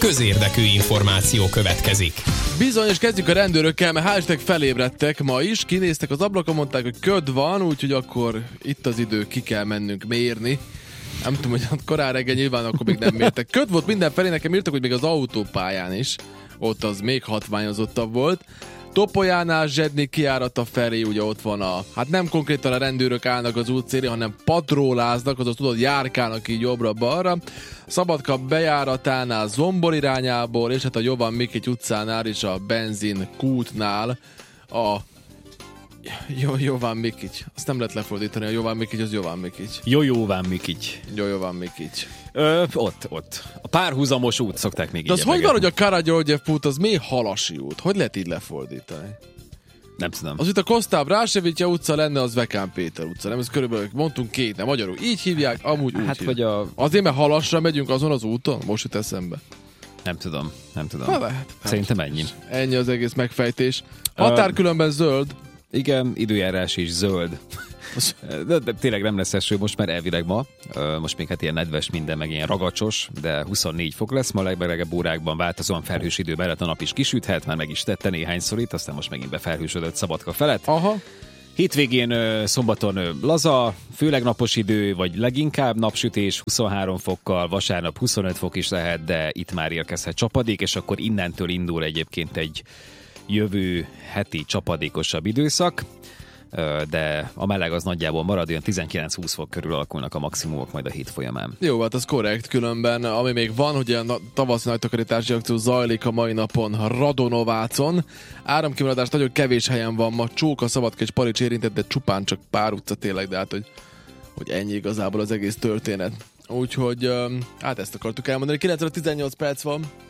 közérdekű információ következik. Bizony, és kezdjük a rendőrökkel, mert hál' Istennek felébredtek ma is, kinéztek az ablakon, mondták, hogy köd van, úgyhogy akkor itt az idő, ki kell mennünk mérni. Nem tudom, hogy korán reggel nyilván akkor még nem mértek. Köd volt mindenfelé, nekem írtak, hogy még az autópályán is, ott az még hatványozottabb volt. Topolyánál Zsednik kijárata felé, ugye ott van hát nem konkrétan a rendőrök állnak az útszélén, hanem patróláznak, azaz tudod, járkálnak így jobbra-balra. Szabadka bejáratánál Zombor irányából, és hát a Jovan Mikics utcánál és a benzin kútnál a Jovan Mikics. Azt nem lehet lefordítani, a Jovan Mikics az Jovan Mikics. Jovan Mikics. Jovan Mikics. Ott. A párhuzamos út szokták még de így. De az hogy van, hogy a Karagyorgyev út az mély halasi út? Hogy lehet így lefordítani? Nem tudom. Az itt a Kostáb Rásevicja utca lenne, az Vekán Péter utca. Nem, ez körülbelül mondtunk két, nem magyarul. Így hívják, amúgy úgy hívják. Azért, mert halasra megyünk azon az úton? Most jut eszembe. Nem tudom. Na, lehet. Szerintem ennyi. Ennyi az egész megfejtés. Határ különben zöld. Igen, időjárás is zöld. De tényleg nem lesz eső most már elvileg ma. Most még hát ilyen nedves minden, meg ilyen ragacsos, de 24 fok lesz. Ma legbelegebb órákban változóan felhős idő mellett a nap is kisüthet, már meg is tette néhányszor itt, aztán most megint befelhősödött Szabadka felett. Aha. Hétvégén szombaton laza, főleg napos idő, vagy leginkább napsütés 23 fokkal, vasárnap 25 fok is lehet, de itt már érkezhet csapadék, és akkor innentől indul egyébként egy jövő heti csapadékosabb időszak, de a meleg az nagyjából marad, olyan 19-20 fok körül alakulnak a maximumok majd a hét folyamán. Jó, hát az korrekt, különben ami még van, hogy a tavaszi nagytakarítási akció zajlik a mai napon Radonovácon. Áramkimaradás nagyon kevés helyen van ma, Csóka, Szabadka és Palics érintett, de csupán csak pár utca tényleg, de hát hogy ennyi igazából az egész történet. Úgyhogy hát ezt akartuk elmondani. 9:18 perc van.